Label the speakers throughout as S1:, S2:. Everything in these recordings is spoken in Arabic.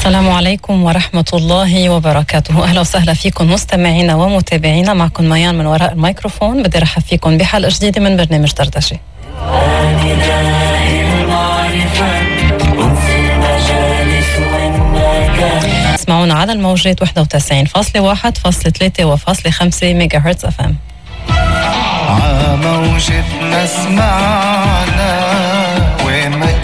S1: السلام عليكم ورحمة الله وبركاته. أهلا وسهلا فيكم مستمعينا ومتابعينا. معكم ميان من وراء الميكروفون. بدي رحب فيكم بحلقة جديدة من برنامج دردشة. اسمعونا على الموجات 91.1 فاصلة 3 وفاصلة 5 ميجا هرتز اف ام.
S2: موجتنا اسمعنا وين ما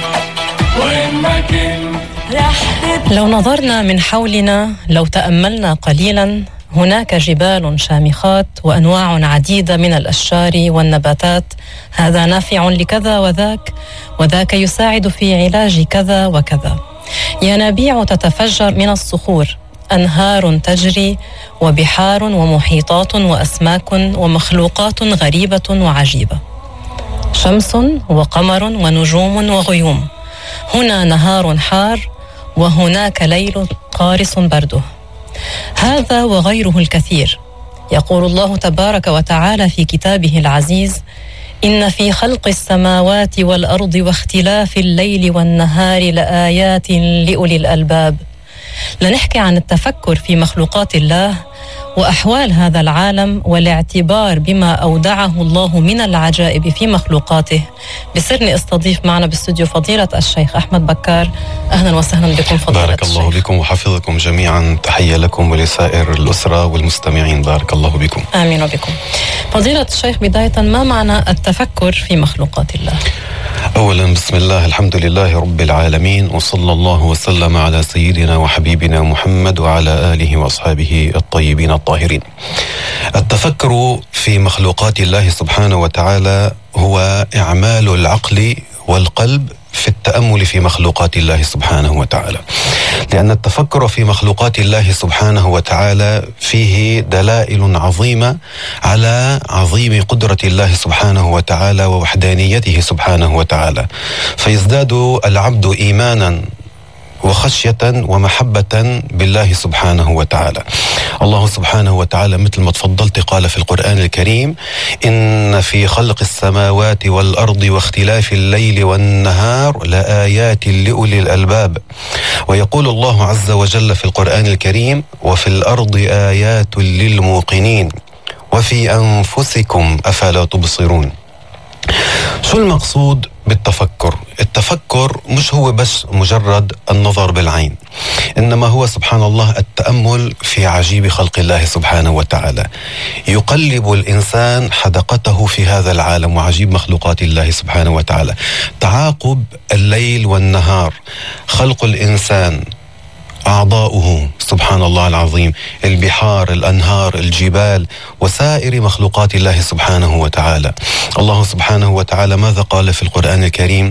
S2: كنت
S1: لو نظرنا من حولنا، لو تأملنا قليلا، هناك جبال شامخات وأنواع عديدة من الأشجار والنباتات. هذا نافع لكذا وذاك، وذاك يساعد في علاج كذا وكذا. ينابيع تتفجر من الصخور، أنهار تجري، وبحار ومحيطات وأسماك ومخلوقات غريبة وعجيبة. شمس وقمر ونجوم وغيوم. هنا نهار حار وهناك ليل قارس برده. هذا وغيره الكثير. يقول الله تبارك وتعالى في كتابه العزيز: إن في خلق السماوات والأرض واختلاف الليل والنهار لآيات لأولي الألباب. لنحكي عن التفكر في مخلوقات الله وأحوال هذا العالم والاعتبار بما أودعه الله من العجائب في مخلوقاته. بسرني استضيف معنا باستوديو فضيلة الشيخ أحمد بكار. أهلا وسهلا بكم فضيلة
S3: بارك
S1: الشيخ.
S3: الله بكم وحفظكم جميعا. تحية لكم ولسائر الأسرة والمستمعين. بارك الله بكم.
S1: آمين وبكم. فضيلة الشيخ، بداية ما معنى التفكر في مخلوقات الله؟
S3: أولا بسم الله، الحمد لله رب العالمين، وصلى الله وسلم على سيدنا وحبيبنا محمد وعلى آله وأصحابه الطيبين الطاهرين. التفكر في مخلوقات الله سبحانه وتعالى هو إعمال العقل والقلب في التأمل في مخلوقات الله سبحانه وتعالى، لأن التفكر في مخلوقات الله سبحانه وتعالى فيه دلائل عظيمة على عظيم قدرة الله سبحانه وتعالى ووحدانيته سبحانه وتعالى، فيزداد العبد إيمانا وخشية ومحبة بالله سبحانه وتعالى. الله سبحانه وتعالى مثل ما تفضلت قال في القرآن الكريم: إن في خلق السماوات والأرض واختلاف الليل والنهار لآيات لأولي الألباب. ويقول الله عز وجل في القرآن الكريم: وفي الأرض آيات للموقنين وفي أنفسكم أفلا تبصرون. شو المقصود بالتفكر؟ التفكر مش هو بس مجرد النظر بالعين، إنما هو سبحان الله التأمل في عجيب خلق الله سبحانه وتعالى. يقلب الإنسان حدقته في هذا العالم وعجيب مخلوقات الله سبحانه وتعالى. تعاقب الليل والنهار، خلق الإنسان، أعضاؤه سبحان الله العظيم، البحار، الأنهار، الجبال، وسائر مخلوقات الله سبحانه وتعالى. الله سبحانه وتعالى ماذا قال في القرآن الكريم؟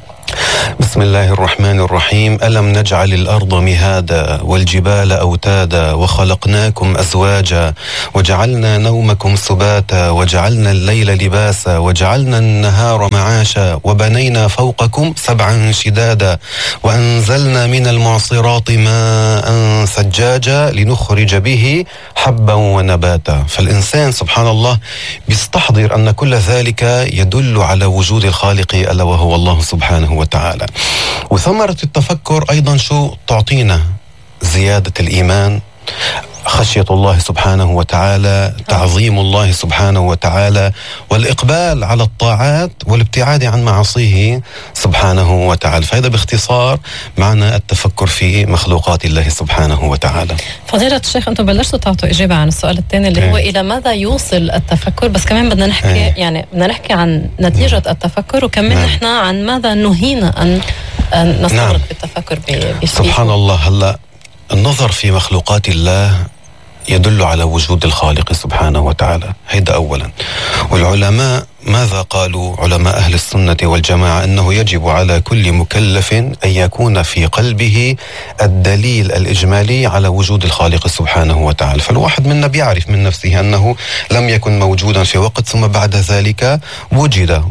S3: بسم الله الرحمن الرحيم: ألم نجعل الأرض مهادا والجبال أوتادا وخلقناكم أزواجا وجعلنا نومكم سباتا وجعلنا الليل لباسا وجعلنا النهار معاشا وبنينا فوقكم سبعا شدادا وأنزلنا من المعصرات ماء ثجاجا لنخرج به حبا ونباتا. فالإنسان سبحان الله بيستحضر أن كل ذلك يدل على وجود الخالق ألا وهو الله سبحانه وتعالى. وثمرة التفكر أيضا شو تعطينا؟ زيادة الإيمان، خشية الله سبحانه وتعالى، تعظيم الله سبحانه وتعالى، والإقبال على الطاعات والابتعاد عن معاصيه سبحانه وتعالى. فهذا باختصار معنى التفكر في مخلوقات الله سبحانه وتعالى.
S1: فضيلة الشيخ، أنتم بلشتوا تعطوا إجابة عن السؤال الثاني اللي هو إلى ماذا يوصل التفكر، بس كمان بدنا نحكي يعني بدنا نحكي عن نتيجة التفكر، وكمان نحن عن ماذا نهينا أن نستغرق بالتفكر
S3: سبحان الله. هلا النظر في مخلوقات الله يدل على وجود الخالق سبحانه وتعالى، هيدا أولا. والعلماء ماذا قالوا؟ علماء أهل السنة والجماعة أنه يجب على كل مكلف أن يكون في قلبه الدليل الإجمالي على وجود الخالق سبحانه وتعالى. فالواحد منا بيعرف من نفسه أنه لم يكن موجودا في وقت ثم بعد ذلك وجد،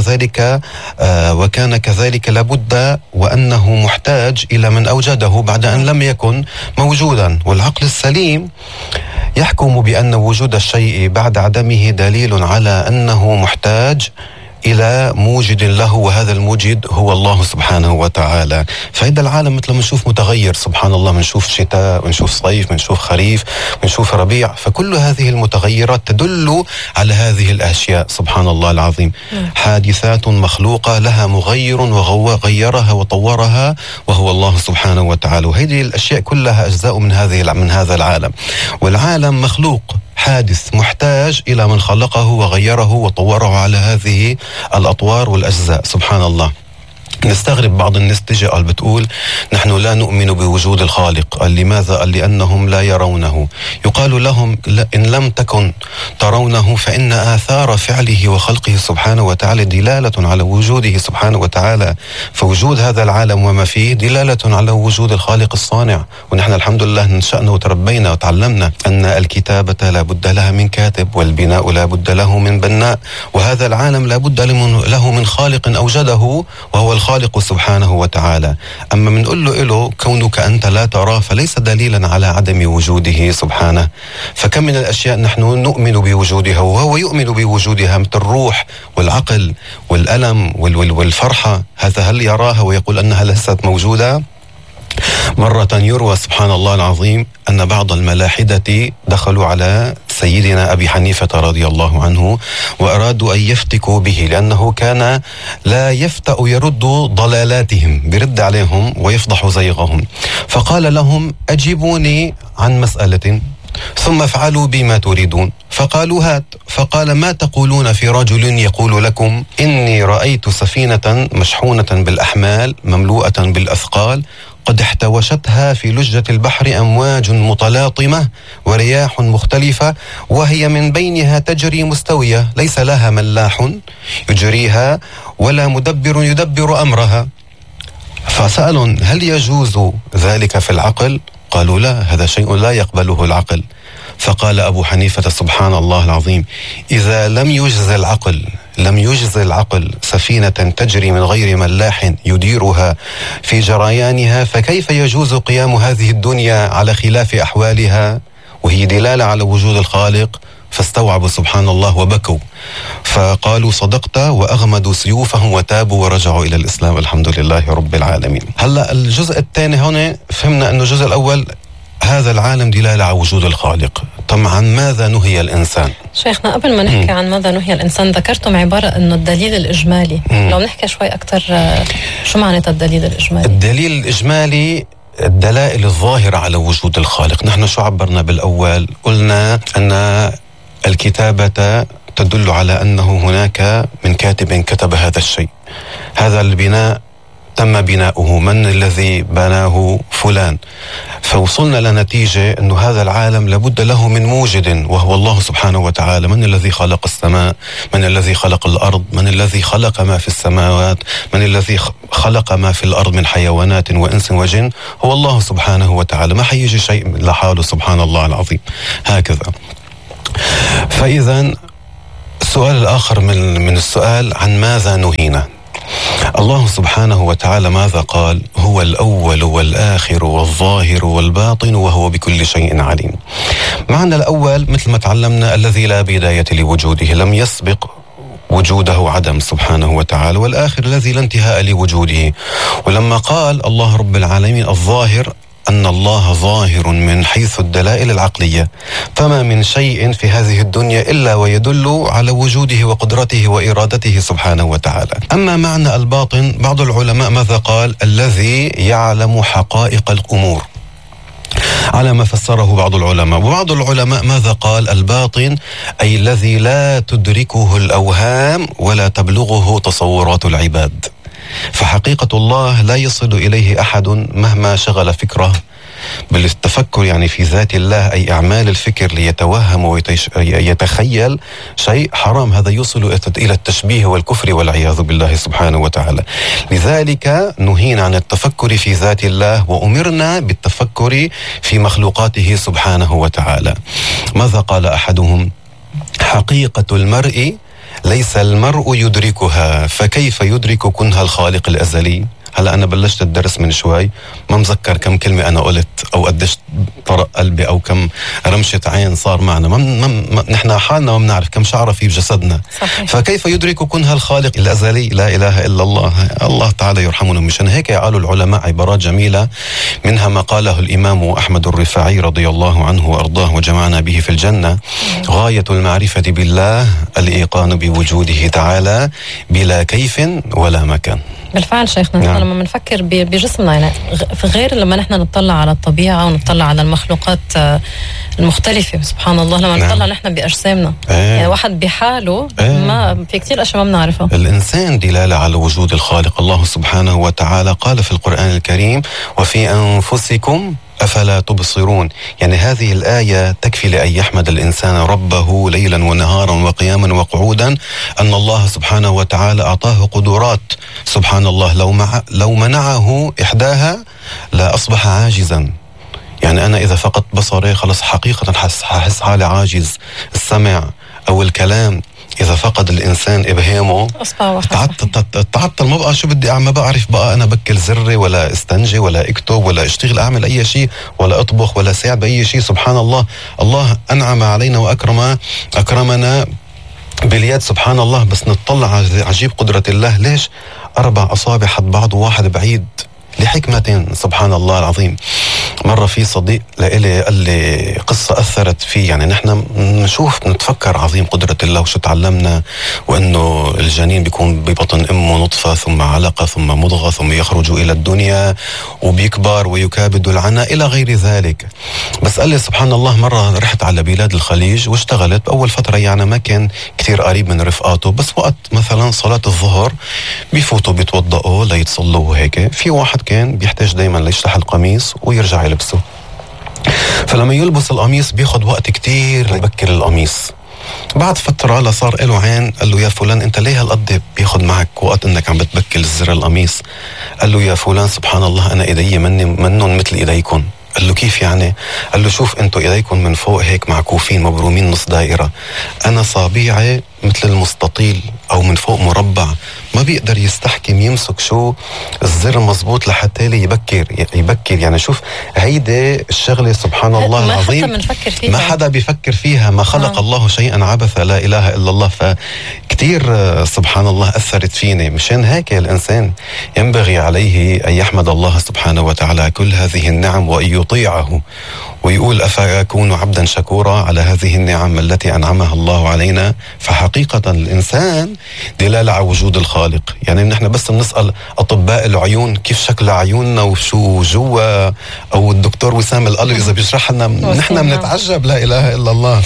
S3: وكان كذلك لابد وأنه محتاج إلى من أوجده بعد أن لم يكن موجودا. والعقل السليم يحكم بأن وجود الشيء بعد عدمه دليل على أنه محتاج إلى موجد له، وهذا الموجد هو الله سبحانه وتعالى. فإذا العالم مثل ما نشوف متغير سبحان الله، منشوف شتاء، منشوف صيف، منشوف خريف، منشوف ربيع، فكل هذه المتغيرات تدل على هذه الأشياء سبحان الله العظيم. حادثات مخلوقة لها مغير وغيرها وطورها وهو الله سبحانه وتعالى، وهذه الأشياء كلها أجزاء من هذا العالم. والعالم مخلوق حادث محتاج إلى من خلقه وغيره وطوره على هذه الأطوار والأجزاء سبحان الله. نستغرب بعض الناس تجي قال بتقول نحن لا نؤمن بوجود الخالق. قال لماذا؟ قال لأنهم لا يرونه. يقال لهم إن لم تكن ترونه فإن آثار فعله وخلقه سبحانه وتعالى دلالة على وجوده سبحانه وتعالى. فوجود هذا العالم وما فيه دلالة على وجود الخالق الصانع. ونحن الحمد لله نشأنا وتربينا وتعلمنا أن الكتابة لا بد لها من كاتب، والبناء لا بد له من بناء، وهذا العالم لا بد له من خالق أوجده وهو الخالق سبحانه وتعالى. أما من نقول له كونك أنت لا تراه فليس دليلا على عدم وجوده سبحانه. فكم من الأشياء نحن نؤمن بوجودها وهو يؤمن بوجودها، مثل الروح والعقل والألم والفرحة، هذا هل يراها ويقول أنها ليست موجودة؟ مرة يروى سبحان الله العظيم أن بعض الملاحدة دخلوا على سيدنا أبي حنيفة رضي الله عنه وأرادوا أن يفتكوا به، لأنه كان لا يفتأ يرد ضلالاتهم، برد عليهم ويفضح زيغهم. فقال لهم أجيبوني عن مسألة ثم افعلوا بما تريدون. فقالوا هات. فقال ما تقولون في رجل يقول لكم إني رأيت سفينة مشحونة بالأحمال مملوءة بالأثقال قد احتوشتها في لجة البحر أمواج متلاطمة ورياح مختلفة، وهي من بينها تجري مستوية ليس لها ملاح يجريها ولا مدبر يدبر أمرها. فسألوا هل يجوز ذلك في العقل؟ قالوا لا، هذا شيء لا يقبله العقل. فقال أبو حنيفة سبحان الله العظيم إذا لم يجز العقل سفينة تجري من غير ملاح يديرها في جريانها، فكيف يجوز قيام هذه الدنيا على خلاف أحوالها وهي دلالة على وجود الخالق؟ فاستوعبوا سبحان الله وبكوا، فقالوا صدقت، وأغمدوا سيوفهم وتابوا ورجعوا إلى الإسلام الحمد لله رب العالمين. هلأ الجزء الثاني هنا فهمنا أنه الجزء الأول هذا العالم دلالة على وجود الخالق. طبعا ماذا نهي الإنسان؟
S1: شيخنا قبل ما نحكي عن ماذا نهي الإنسان ذكرتم عبارة أنه الدليل الإجمالي. لو نحكي شوي أكتر شو معنى الدليل الإجمالي؟ الدليل
S3: الإجمالي الدلائل الظاهرة على وجود الخالق. نحن شو عبرنا بالأول؟ قلنا أن الكتابة تدل على أنه هناك من كاتب كتب هذا الشيء. هذا البناء تم بناؤه، من الذي بناه؟ فلان. فوصلنا لنتيجة أن هذا العالم لابد له من موجد وهو الله سبحانه وتعالى. من الذي خلق السماء؟ من الذي خلق الأرض؟ من الذي خلق ما في السماوات؟ من الذي خلق ما في الأرض من حيوانات وإنس وجن؟ هو الله سبحانه وتعالى. ما حيجي شيء لحاله سبحان الله العظيم. هكذا. فإذا السؤال الآخر من السؤال عن ماذا نهينا؟ الله سبحانه وتعالى ماذا قال؟ هو الأول والآخر والظاهر والباطن وهو بكل شيء عليم. معنى الأول مثل ما تعلمنا الذي لا بداية لوجوده، لم يسبق وجوده عدم سبحانه وتعالى، والآخر الذي لا انتهاء لوجوده. ولما قال الله رب العالمين الظاهر، أن الله ظاهر من حيث الدلائل العقلية، فما من شيء في هذه الدنيا إلا ويدل على وجوده وقدرته وإرادته سبحانه وتعالى. أما معنى الباطن بعض العلماء ماذا قال؟ الذي يعلم حقائق الأمور، على ما فسره بعض العلماء. وبعض العلماء ماذا قال؟ الباطن أي الذي لا تدركه الأوهام ولا تبلغه تصورات العباد. فحقيقة الله لا يصل إليه أحد مهما شغل فكره بالتفكر يعني في ذات الله، أي أعمال الفكر ليتوهم ويتخيل شيء حرام، هذا يوصل إلى التشبيه والكفر والعياذ بالله سبحانه وتعالى. لذلك نهينا عن التفكر في ذات الله وأمرنا بالتفكر في مخلوقاته سبحانه وتعالى. ماذا قال أحدهم؟ حقيقة المرء ليس المرء يدركها، فكيف يدرك كنه الخالق الأزلي؟ هلا أنا بلشت الدرس من شوي، ما مذكر كم كلمة أنا قلت أو قديش طرق قلبي أو كم رمشة عين صار معنا. نحن حالنا ما بنعرف كم شعرة في جسدنا.
S1: صحيح. فكيف
S3: يدرك كنها الخالق الأزلي لا إله إلا الله تعالى يرحمنا. مشان هيك قالوا العلماء عبارات جميلة، منها ما قاله الإمام أحمد الرفاعي رضي الله عنه وأرضاه وجمعنا به في الجنة: غاية المعرفة بالله الإيقان بوجوده تعالى بلا كيف ولا مكان.
S1: بالفعل شيخنا، نحن لما بنفكر بجسمنا، يعني في غير لما نحن نطلع على الطبيعة ونطلع على المخلوقات المختلفة، سبحان الله لما نطلع نحن بأجسامنا يعني واحد بحاله ما في كتير أشياء ما بنعرفها.
S3: الإنسان دلالة على وجود الخالق. الله سبحانه وتعالى قال في القرآن الكريم: وفي أنفسكم أفلا تبصرون. يعني هذه الآية تكفي لأن يحمد الإنسان ربه ليلا ونهارا وقياما وقعودا أن الله سبحانه وتعالى أعطاه قدرات. سبحان الله، لو منعه إحداها لا أصبح عاجزا. يعني أنا إذا فقدت بصري خلص حقيقة ححس حالي عاجز. السمع أو الكلام إذا فقد الإنسان إبهامه تعطل، ما بقى شو بدي أعمل، ما بعرف بقى أنا بكل زري ولا استنجي ولا اكتب ولا اشتغل أعمل أي شيء ولا أطبخ ولا ساعد بأي شيء. سبحان الله، الله أنعم علينا وأكرمنا باليد. سبحان الله، بس نطلع عجيب قدرة الله. ليش 4 أصابع حد بعض وواحد بعيد؟ لحكمة. سبحان الله العظيم. مرة في صديق لإلي قال لي قصة أثرت فيه. يعني نحن نتفكر عظيم قدرة الله وشو تعلمنا، وأنه الجنين بيكون ببطن أمه نطفة ثم علقة ثم مضغة ثم يخرج إلى الدنيا وبيكبر ويكابد العنى إلى غير ذلك. بس قال لي سبحان الله، مرة رحت على بلاد الخليج واشتغلت. أول فترة يعني ما كان كتير قريب من رفقاته، بس وقت مثلا صلاة الظهر بيفوتوا بيتوضأوا ليتصلوا وهيك. في واحد كان بيحتاج دايما ليشلح القميص ويرجع يلبسه، فلما يلبس القميص بياخد وقت كتير ليبكر القميص. بعد فترة صار له عين، قال له: يا فلان انت ليه هالقد بياخد معك وقت انك عم بتبكل الزر القميص؟ قال له: يا فلان سبحان الله انا ايدي منن مثل ايديكم. قال له: كيف يعني؟ قال له: شوف انتو ايديكم من فوق هيك معكوفين مبرومين نص دائرة، انا صابيعي مثل المستطيل او من فوق مربع، ما بيقدر يستحكم يمسك شو الزر مزبوط لحتى لي يبكر. يعني شوف هيدي الشغلة سبحان الله العظيم ما حدا بيفكر فيها. ما خلق الله شيئا عبثا، لا إله إلا الله. فكتير سبحان الله أثرت فيني. مشان هيك الإنسان ينبغي عليه أن يحمد الله سبحانه وتعالى كل هذه النعم وأن يطيعه ويقول: أفأكون عبدا شكورا على هذه النعم التي أنعمها الله علينا. فحقيقة الإنسان دلالة على وجود الخالق. يعني نحن بس بنسأل أطباء العيون كيف شكل عيوننا وشو جوا، أو الدكتور وسام القلب إذا بيشرح لنا نحن بنتعجب. لا إله إلا الله.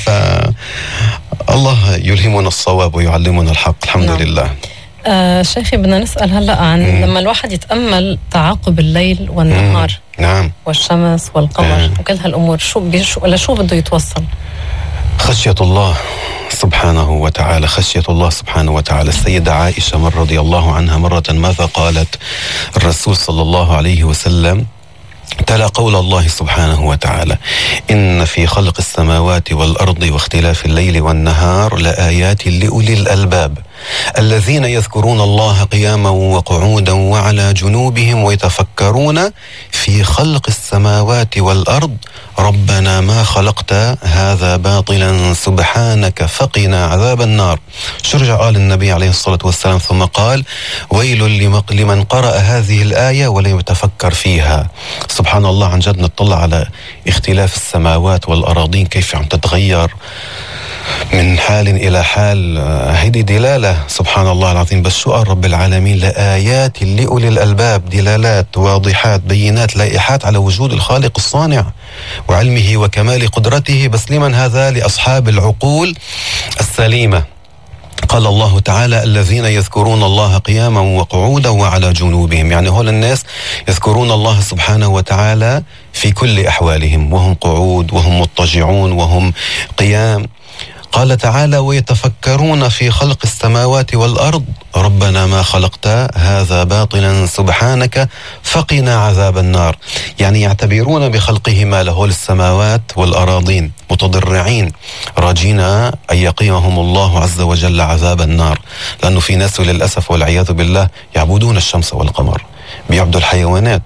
S3: فالله يلهمنا الصواب ويعلمنا الحق. الحمد لله.
S1: شيخي بدنا نسأل هلأ عن لما الواحد يتأمل تعاقب الليل والنهار والشمس والقمر وكل هالأمور، شو بده يتوصل؟
S3: خشية الله سبحانه وتعالى، خشية الله سبحانه وتعالى. السيدة عائشة رضي الله عنها مرة ماذا قالت؟ الرسول صلى الله عليه وسلم تلا قول الله سبحانه وتعالى: إن في خلق السماوات والأرض واختلاف الليل والنهار لآيات لأولي الألباب الذين يذكرون الله قياما وقعودا وعلى جنوبهم ويتفكرون في خلق السماوات والأرض ربنا ما خلقت هذا باطلا سبحانك فقنا عذاب النار. شرجع قال النبي عليه الصلاة والسلام ثم قال: ويل لمن قرأ هذه الآية ولم يتفكر فيها. سبحان الله، عن جد نطلع على اختلاف السماوات والأراضين كيف عم تتغير من حال إلى حال. هذه دلالة سبحان الله العظيم. بس شو قال رب العالمين؟ لآيات لأولي الألباب، دلالات واضحات بينات لائحات على وجود الخالق الصانع وعلمه وكمال قدرته. بس لمن هذا؟ لأصحاب العقول السليمة. قال الله تعالى: الذين يذكرون الله قياما وقعودا وعلى جنوبهم. يعني هول الناس يذكرون الله سبحانه وتعالى في كل أحوالهم، وهم قعود وهم مضطجعون وهم قيام. قال تعالى: ويتفكرون في خلق السماوات والأرض ربنا ما خلقت هذا باطلا سبحانك فقنا عذاب النار. يعني يعتبرون بخلقهما له السماوات والأراضين متضرعين راجين أن يقيهم الله عز وجل عذاب النار. لأنه في ناس للأسف والعياذ بالله يعبدون الشمس والقمر، بيعبدوا الحيوانات،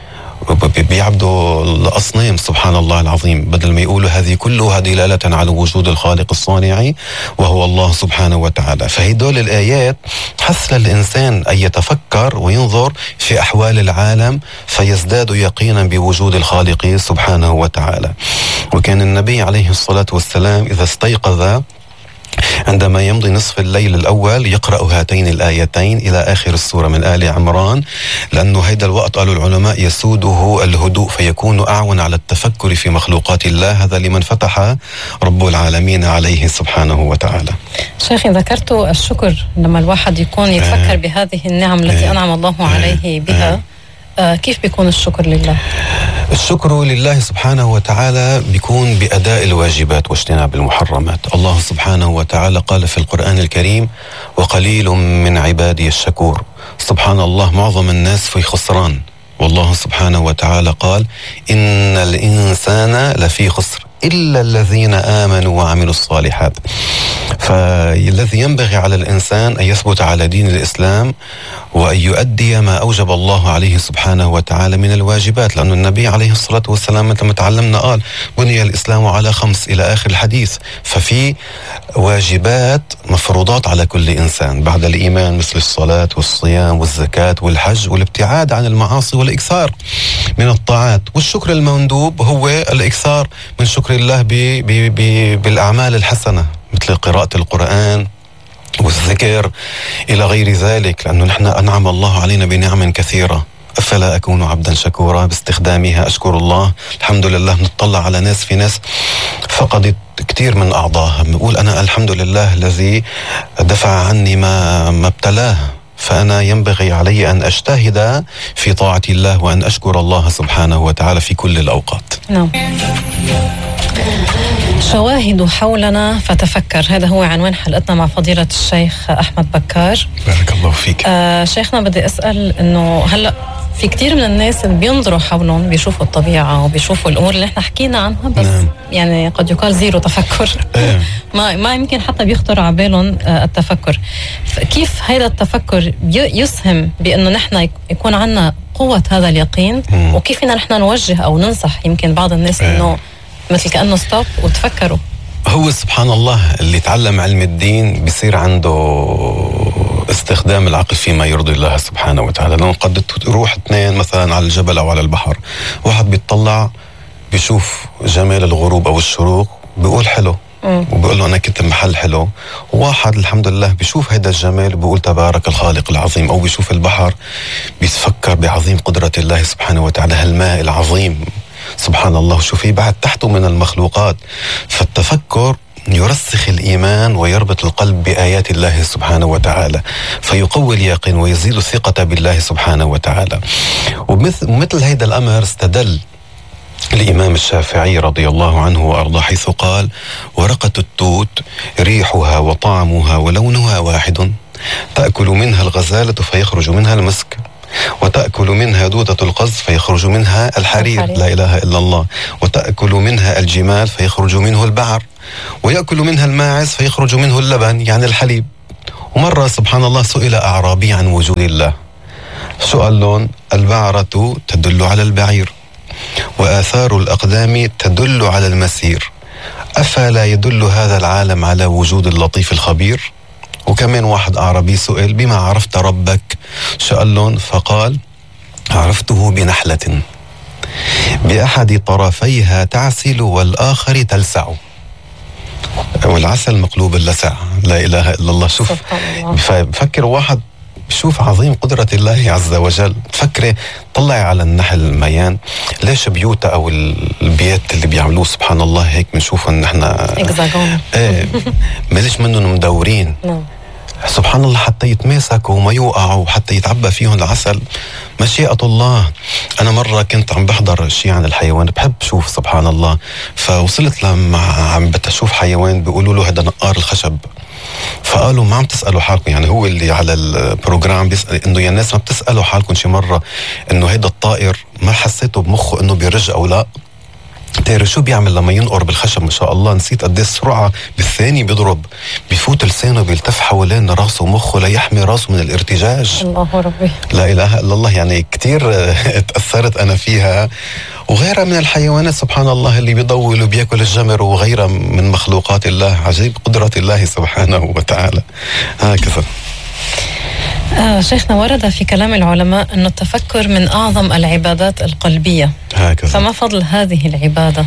S3: بيعبدوا الأصنام. سبحان الله العظيم، بدل ما يقولوا هذه كلها دلالة على وجود الخالق الصانع وهو الله سبحانه وتعالى. فهدول الآيات حث للإنسان أن يتفكر وينظر في أحوال العالم فيزداد يقينا بوجود الخالق سبحانه وتعالى. وكان النبي عليه الصلاة والسلام إذا استيقظ عندما يمضي نصف الليل الأول يقرأ هاتين الآيتين إلى آخر السورة من آل عمران، لأنه هيدا الوقت قالوا العلماء يسوده الهدوء فيكون أعون على التفكر في مخلوقات الله. هذا لمن فتح رب العالمين عليه سبحانه وتعالى.
S1: شيخي، ذكرت الشكر لما الواحد يكون يتفكر بهذه النعم التي أنعم الله عليه بها. كيف بيكون الشكر لله؟
S3: الشكر لله سبحانه وتعالى بيكون بأداء الواجبات واجتناب المحرمات. الله سبحانه وتعالى قال في القرآن الكريم: وقليل من عبادي الشكور. سبحان الله، معظم الناس في خسران، والله سبحانه وتعالى قال: إن الإنسان لفي خسر إلا الذين آمنوا وعملوا الصالحات. فالذي ينبغي على الإنسان أن يثبت على دين الإسلام وأن يؤدي ما أوجب الله عليه سبحانه وتعالى من الواجبات، لأن النبي عليه الصلاة والسلام مثل ما تعلمنا قال: بني الإسلام على 5 إلى آخر الحديث. ففي واجبات مفروضات على كل إنسان بعد الإيمان، مثل الصلاة والصيام والزكاة والحج والابتعاد عن المعاصي والإكثار من الطاعات. والشكر المندوب هو الإكثار من شكر الله بالأعمال الحسنة مثل قراءة القرآن والذكر إلى غير ذلك، لأنه نحن أنعم الله علينا بنعم كثيرة. أفلا أكون عبدا شكورا، باستخدامها أشكر الله. الحمد لله نطلع على ناس، في ناس فقدت كثير من أعضائها، بقول أنا الحمد لله الذي دفع عني ما ابتلاه، فأنا ينبغي علي أن أجتهد في طاعة الله وأن أشكر الله سبحانه وتعالى في كل الأوقات.
S1: نعم. شواهد حولنا فتفكر، هذا هو عنوان حلقتنا مع فضيلة الشيخ أحمد بكار.
S3: بارك الله فيك.
S1: شيخنا، بدي أسأل إنه هلأ في كتير من الناس اللي بينظروا حولهم بيشوفوا الطبيعة وبيشوفوا الأمور اللي احنا حكينا عنها، بس نعم. يعني قد يقال زيرو تفكر. ما يمكن حتى بيخطر على بالهم التفكر. كيف هذا التفكر يسهم بأنه نحن يكون عنا قوة هذا اليقين، وكيف نحن نوجه أو ننصح يمكن بعض الناس إنه مثل كأنه ستوب وتفكروا؟
S3: هو سبحان الله اللي تعلم علم الدين بيصير عنده استخدام العقل فيما يرضي الله سبحانه وتعالى. لأنه قد تروح 2 مثلا على الجبل أو على البحر، واحد بيطلع بيشوف جمال الغروب أو الشروق بيقول حلو، وبيقول له أنا كنت محل حلو. واحد الحمد لله بيشوف هذا الجمال بيقول تبارك الخالق العظيم. أو بيشوف البحر بيتفكر بعظيم قدرة الله سبحانه وتعالى، هالماء العظيم سبحان الله شو في بعد تحته من المخلوقات. فالتفكر يرسخ الإيمان ويربط القلب بآيات الله سبحانه وتعالى، فيقوي اليقين ويزيد الثقة بالله سبحانه وتعالى. ومثل هذا الأمر استدل الإمام الشافعي رضي الله عنه وأرضاه حيث قال: ورقة التوت ريحها وطعمها ولونها واحد، تأكل منها الغزالة فيخرج منها المسك، وتأكل منها دودة القز فيخرج منها الحرير، لا إله إلا الله، وتأكل منها الجمال فيخرج منه البعر، ويأكل منها الماعز فيخرج منه اللبن يعني الحليب. ومرة سبحان الله سئل أعرابي عن وجود الله، سؤال لون: البعرة تدل على البعير، وآثار الأقدام تدل على المسير، أفلا يدل هذا العالم على وجود اللطيف الخبير؟ وكمان واحد أعرابي سئل: بما عرفت ربك؟ سؤال لون، فقال: عرفته بنحلة بأحد طرفيها تعسل والآخر تلسع، والعسل مقلوب اللسع، لا إله إلا الله. شوف، ففكر واحد بشوف عظيم قدرة الله عز وجل. تفكري طلعي على النحل الميان، ليش بيوتا أو البيت اللي بيعملوه سبحان الله هيك بنشوف إن احنا ماليش منهم مدورين سبحان الله حتى يتماسكوا وما يوقعوا وحتى يتعبى فيهم العسل، مشيئة الله. أنا مرة كنت عم بحضر شيء عن الحيوان، بحب شوف سبحان الله، فوصلت لما عم بتشوف حيوان بيقولوا له هذا نقار الخشب، فقالوا ما عم تسألوا حالكم، يعني هو اللي على البروجرام بيسأل إنه يا الناس ما بتسألوا حالكم شي مرة إنه هيدا الطائر ما حسيته بمخه إنه بيرج أو لا؟ تيري شو بيعمل لما ينقر بالخشب؟ ما شاء الله نسيت قد السرعة بالثاني بيضرب، بيفوت لسانه بيلتف حوالين راسه ومخه ليحمي راسه من الارتجاج.
S1: الله ربي.
S3: لا إله إلا الله. يعني كتير تأثرت أنا فيها. وغيرها من الحيوانات سبحان الله اللي بيضول وبياكل الجمر وغيرها من مخلوقات الله. عجيب قدرة الله سبحانه وتعالى. هكذا.
S1: شيخنا، ورد في كلام العلماء أن التفكر من أعظم العبادات القلبية.
S3: هكذا.
S1: فما فضل هذه العبادة؟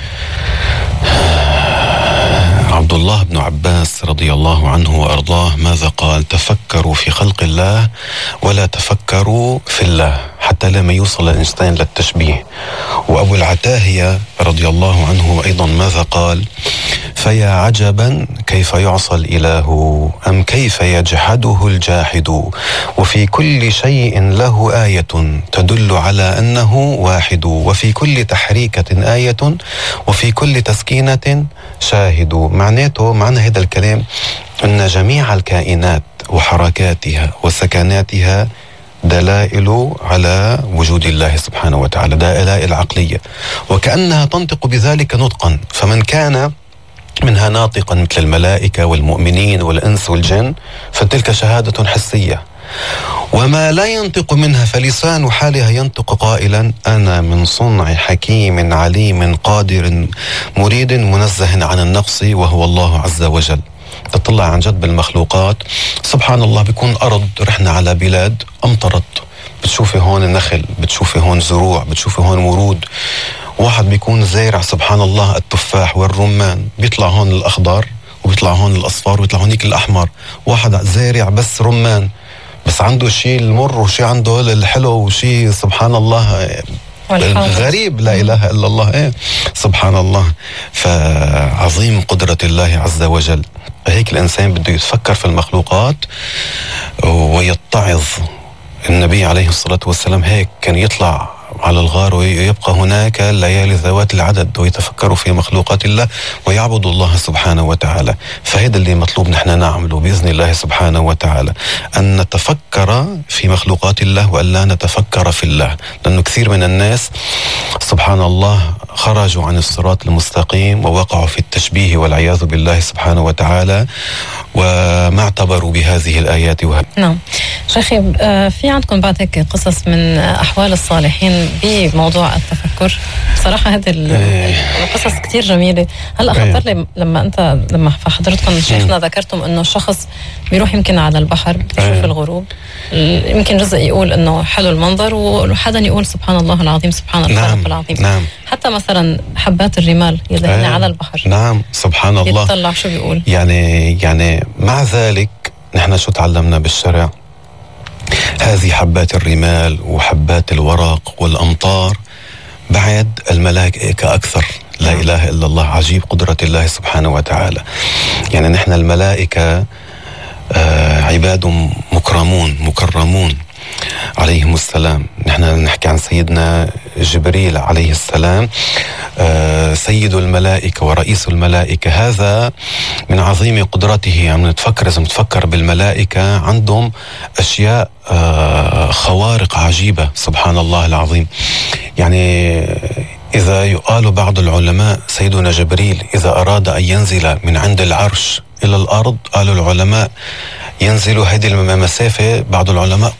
S3: عبد الله بن عباس رضي الله عنه وأرضاه ماذا قال؟ تفكروا في خلق الله ولا تفكروا في الله، حتى لما يوصل الإنسان للتشبيه. وأبو العتاهية رضي الله عنه أيضا ماذا قال؟ فيا عجبا كيف يعصى الإله أم كيف يجحده الجاحد، وفي كل شيء له آية تدل على أنه واحد، وفي كل تحريكة آية وفي كل تسكينة شاهد. معنى هذا الكلام أن جميع الكائنات وحركاتها وسكناتها دلائل على وجود الله سبحانه وتعالى، دلائل عقلية، وكأنها تنطق بذلك نطقا. فمن كان منها ناطقا مثل الملائكة والمؤمنين والإنس والجن فتلك شهادة حسية. وما لا ينطق منها فلسان حالها ينطق قائلا أنا من صنع حكيم عليم قادر مريد منزه عن النقص وهو الله عز وجل. تطلع عن جد بالمخلوقات سبحان الله. بيكون أرض، رحنا على بلاد أمطرت، بتشوفي هون النخل، بتشوفي هون زروع، بتشوفي هون ورود. واحد بيكون زارع سبحان الله التفاح والرمان، بيطلع هون الأخضر وبيطلع هون الأصفر وبيطلع هونيك الأحمر. واحد زارع بس رمان، بس عنده شيء المر وشيء عنده الحلو وشيء سبحان الله غريب. لا إله إلا الله. سبحان الله. فعظيم قدرة الله عز وجل. هيك الإنسان بده يتفكر في المخلوقات ويتعظ. النبي عليه الصلاة والسلام هيك كان يطلع على الغار ويبقى هناك الليالي ذوات العدد ويتفكروا في مخلوقات الله ويعبدوا الله سبحانه وتعالى. فهذا اللي مطلوب نحن نعمله بإذن الله سبحانه وتعالى، أن نتفكر في مخلوقات الله وأن لا نتفكر في الله. لأنه كثير من الناس سبحان الله خرجوا عن الصراط المستقيم ووقعوا في التشبيه والعياذ بالله سبحانه وتعالى وما اعتبروا بهذه الآيات.
S1: نعم شيخي، في عندكم بعد هيك قصص من أحوال الصالحين بموضوع التفكر؟ بصراحة هذه القصص كتير جميلة. هلأ خطر لي لما حضرتكم شيخنا ذكرتم أنه الشخص بيروح يمكن على البحر بيشوف الغروب، يمكن جزء يقول أنه حلو المنظر وحدا يقول سبحان الله العظيم سبحان الخالق العظيم.
S3: نعم.
S1: حتى مثلا حبات الرمال يلي على البحر.
S3: نعم سبحان الله.
S1: بيطلع شو بيقول.
S3: يعني مع ذلك نحن شو تعلمنا بالشرع؟ هذه حبات الرمال وحبات الورق والأمطار بعد الملائكة أكثر. لا إله إلا الله. عجيب قدرة الله سبحانه وتعالى. يعني نحن الملائكة عباد مكرمون عليهم السلام. نحن نحكي عن سيدنا جبريل عليه السلام سيد الملائكة ورئيس الملائكة. هذا من عظيم قدرته. يعني نتفكر إذا نتفكر بالملائكة عندهم أشياء خوارق عجيبة سبحان الله العظيم. يعني إذا يقال بعض العلماء سيدنا جبريل إذا أراد أن ينزل من عند العرش إلى الأرض، قالوا العلماء ينزل هذه المسافة بعض العلماء